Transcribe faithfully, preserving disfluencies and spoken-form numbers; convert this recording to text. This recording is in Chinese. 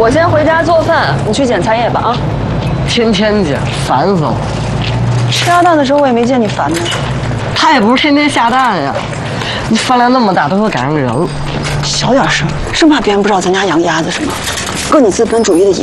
我先回家做饭，你去捡菜叶吧啊。 天天捡，烦死了。 吃鸭蛋的时候我也没见你烦呢。 他也不是天天下蛋呀，你饭量那么大，都会赶上人了。 小点声，生怕别人不知道咱家养鸭子是吗？搁你资本主义的